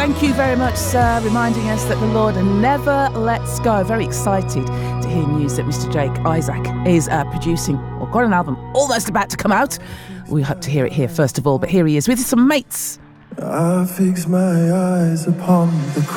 Thank you very much, sir, reminding us that the Lord never lets go. Very excited to hear news that Mr. Jake Isaac is producing or got an album almost about to come out. We hope to hear it here first of all, but here he is with some mates. I fix my eyes upon the